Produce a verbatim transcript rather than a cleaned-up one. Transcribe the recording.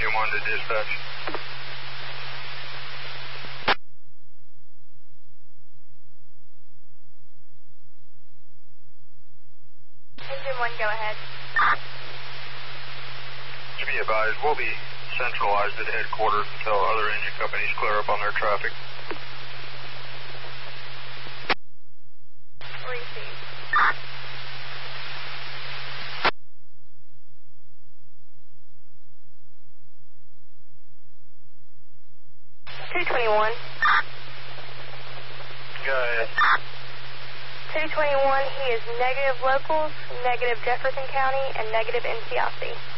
Engine one to dispatch. Engine one, go ahead. To be advised, we'll be centralized at headquarters until other engine companies clear up on their traffic. Receive. two twenty-one. Go ahead. two twenty-one, he is negative locals, negative Jefferson County, and negative N C I C.